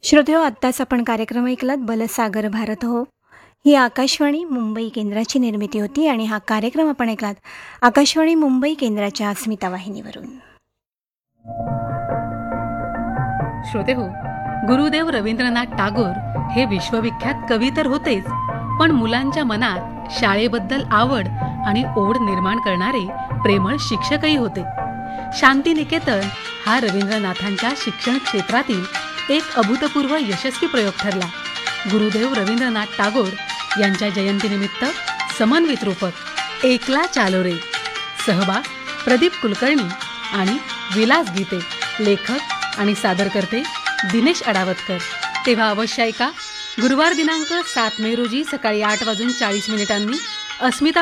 श्रोतेहो, आत्ताच आपण कार्यक्रम ऐकलात बलसागर भारत हो. ही आकाशवाणी मुंबई केंद्राची निर्मिती होती आणि हा कार्यक्रम आपण ऐकलात आकाशवाणी मुंबई केंद्राच्या अस्मिता वाहिनीवरून. श्रोते हो, गुरुदेव रवींद्रनाथ टागोर हे विश्वविख्यात कवी तर होतेच, पण मुलांच्या मनात शाळेबद्दल आवड आणि ओढ निर्माण करणारे प्रेमळ शिक्षकही होते. शांतिनिकेतन हा रवींद्रनाथांच्या शिक्षण क्षेत्रातील एक अभूतपूर्व यशस्वी प्रयोग ठरला. गुरुदेव रवींद्रनाथ टागोर यांच्या जयंतीनिमित्त समन्वित रूपक एकला चालो रे. सहभाग प्रदीप कुलकर्णी आणि विलास गीते. लेखक आणि सादरकर्ते दिनेश अडावतकर. तेव्हा अवश्य ऐका. गुरुवार दिनांक 7 मे रोजी सकाळी 8:40 अस्मिता